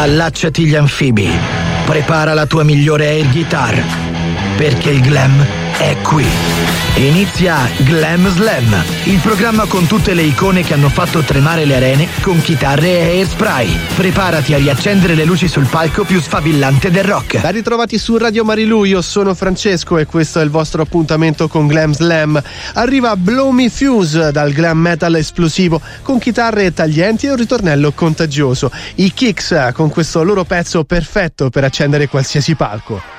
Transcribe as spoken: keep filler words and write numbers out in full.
Allacciati gli anfibi, prepara la tua migliore air guitar, perché il glam è qui. Inizia Glam Slam, il programma con tutte le icone che hanno fatto tremare le arene con chitarre e air spray. Preparati a riaccendere le luci sul palco più sfavillante del rock. Ben ritrovati su Radio Marilu, io sono Francesco e questo è il vostro appuntamento con Glam Slam. Arriva Blow Me Fuse dal glam metal esplosivo con chitarre taglienti e un ritornello contagioso. I Kicks con questo loro pezzo perfetto per accendere qualsiasi palco.